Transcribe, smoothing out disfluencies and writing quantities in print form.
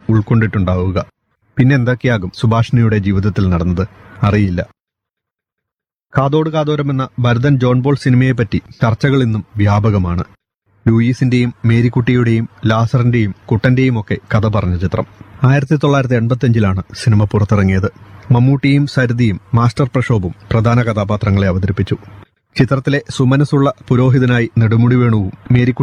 ഉൾക്കൊണ്ടിട്ടുണ്ടാവുക. പിന്നെന്തൊക്കെയാകും സുഭാഷിണിയുടെ ജീവിതത്തിൽ നടന്നത് അറിയില്ല. കാതോട് കാതോരം എന്ന ഭരതൻ ജോൺ പോൾ സിനിമയെപ്പറ്റി ചർച്ചകൾ ഇന്നും വ്യാപകമാണ്. ലൂയിസിന്റെയും മേരിക്കുട്ടിയുടെയും ലാസറിന്റെയും കുട്ടന്റെയും ഒക്കെ കഥ പറഞ്ഞ ചിത്രം 1985 സിനിമ പുറത്തിറങ്ങിയത്. മമ്മൂട്ടിയും സരിതയും മാസ്റ്റർ പ്രക്ഷോഭും പ്രധാന കഥാപാത്രങ്ങളെ അവതരിപ്പിച്ചു. ചിത്രത്തിലെ സുമനസ്സുള്ള പുരോഹിതനായി നെടുമുടി വേണുവും മേരിക്കുട്ടി